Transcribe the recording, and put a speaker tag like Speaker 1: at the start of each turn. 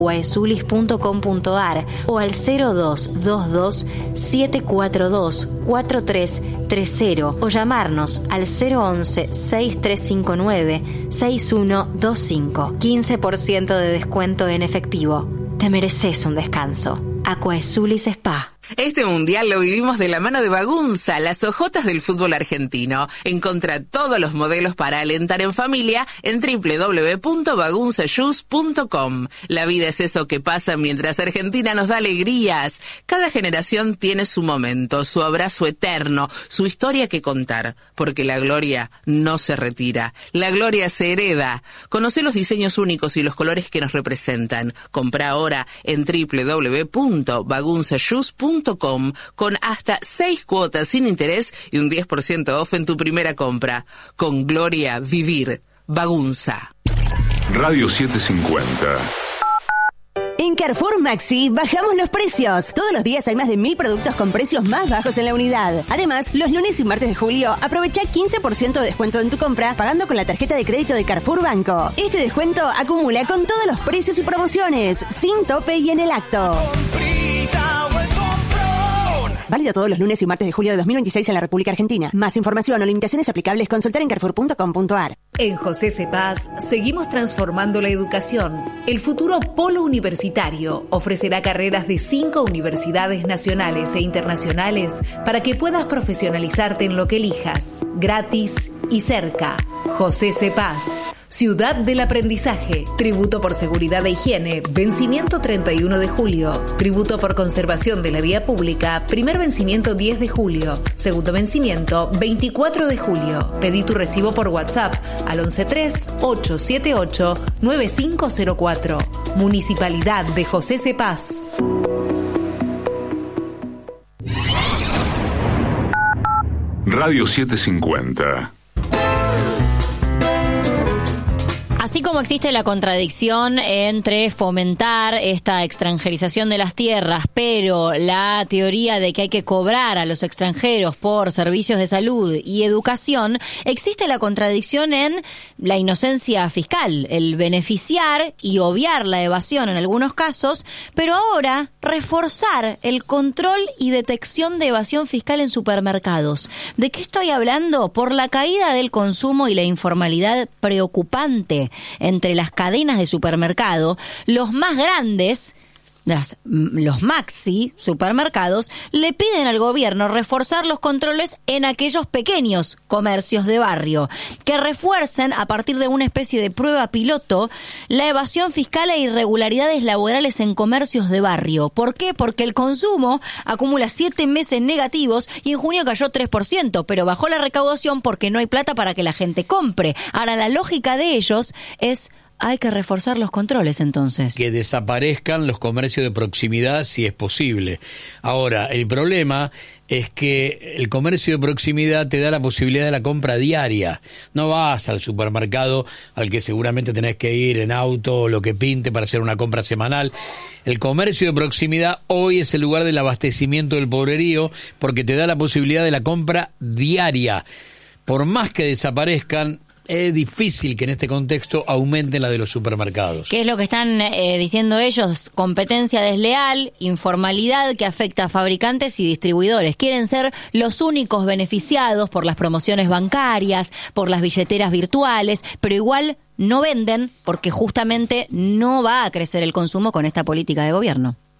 Speaker 1: acuaesulis.com.ar o al 0222 742 4330 o llamarnos al 011 6359 6125. 15% de descuento en efectivo. Te mereces un descanso. Acuaesulis Spa.
Speaker 2: Este mundial lo vivimos de la mano de Bagunza, las hojotas del fútbol argentino. Encontrá todos los modelos para alentar en familia en www.bagunzashoes.com. La vida es eso que pasa mientras Argentina nos da alegrías. Cada generación tiene su momento, su abrazo eterno, su historia que contar, porque la gloria no se retira. La gloria se hereda. Conocé los diseños únicos y los colores que nos representan. Comprá ahora en www.bagunzashoes.com con hasta 6 cuotas sin interés y un 10% off en tu primera compra. Con gloria, vivir. Bagunza.
Speaker 3: Radio 750.
Speaker 4: En Carrefour Maxi bajamos los precios. Todos los días hay más de 1000 productos con precios más bajos en la unidad. Además, los lunes y martes de julio aprovecha 15% de descuento en tu compra pagando con la tarjeta de crédito de Carrefour Banco. Este descuento acumula con todos los precios y promociones, sin tope y en el acto. Válido todos los lunes y martes de julio de 2026 en la República Argentina. Más información o limitaciones aplicables consultar en carrefour.com.ar.
Speaker 5: En José Cepaz seguimos transformando la educación. El futuro polo universitario ofrecerá carreras de 5 universidades nacionales e internacionales para que puedas profesionalizarte en lo que elijas, gratis y cerca. José Cepaz, Ciudad del Aprendizaje. Tributo por seguridad e higiene, vencimiento 31 de julio. Tributo por conservación de la vía pública, primer vencimiento 10 de julio. Segundo vencimiento 24 de julio. Pedí tu recibo por WhatsApp al 113-878-9504. Municipalidad de José Cepaz.
Speaker 3: Radio 750.
Speaker 1: Así como existe la contradicción entre fomentar esta extranjerización de las tierras, pero la teoría de que hay que cobrar a los extranjeros por servicios de salud y educación, existe la contradicción en la inocencia fiscal, el beneficiar y obviar la evasión en algunos casos, pero ahora reforzar el control y detección de evasión fiscal en supermercados. ¿De qué estoy hablando? Por la caída del consumo y la informalidad preocupante entre las cadenas de supermercado, los más grandes, los maxi supermercados, le piden al gobierno reforzar los controles en aquellos pequeños comercios de barrio, que refuercen a partir de una especie de prueba piloto la evasión fiscal e irregularidades laborales en comercios de barrio. ¿Por qué? Porque el consumo acumula 7 meses negativos y en junio cayó 3%, pero bajó la recaudación porque no hay plata para que la gente compre. Ahora, la lógica de ellos es: hay que reforzar los controles, entonces. Que
Speaker 6: desaparezcan los comercios de proximidad si es posible. Ahora, el problema es que el comercio de proximidad te da la posibilidad de la compra diaria. No vas al supermercado al que seguramente tenés que ir en auto o lo que pinte para hacer una compra semanal. El comercio de proximidad hoy es el lugar del abastecimiento del pobrerío porque te da la posibilidad de la compra diaria. Por más que desaparezcan, es difícil que en este contexto aumenten la de los supermercados. ¿Qué es lo que están diciendo ellos? Competencia desleal, informalidad que afecta a fabricantes y distribuidores. Quieren ser los únicos beneficiados por las promociones bancarias, por las billeteras virtuales, pero igual no venden porque justamente no va a crecer el consumo con esta política de gobierno.